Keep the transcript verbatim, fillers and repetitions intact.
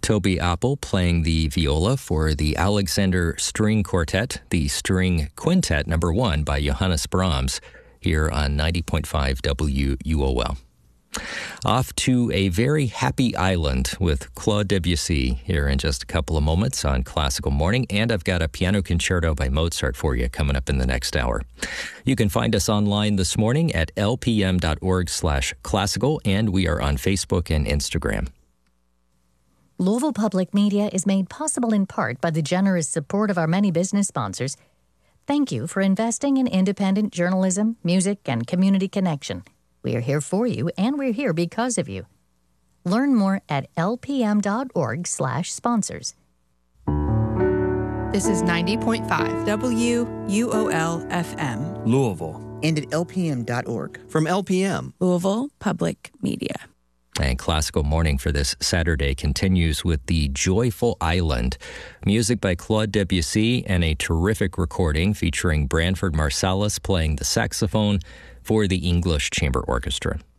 Toby Apple playing the viola for the Alexander String Quartet, the String Quintet number one by Johannes Brahms, here on ninety point five W U O L. Off to a very happy island with Claude Debussy here in just a couple of moments on Classical Morning, and I've got a piano concerto by Mozart for you coming up in the next hour. You can find us online this morning at lpm.org slash classical, and we are on Facebook and Instagram. Louisville Public Media is made possible in part by the generous support of our many business sponsors. Thank you for investing in independent journalism, music, and community connection. We are here for you, and we're here because of you. Learn more at lpm.org slash sponsors. This is ninety point five W U O L F M. Louisville. And at L P M dot org. From L P M. Louisville Public Media. And Classical Morning for this Saturday continues with The Joyful Island, music by Claude Debussy, and a terrific recording featuring Branford Marsalis playing the saxophone for the English Chamber Orchestra.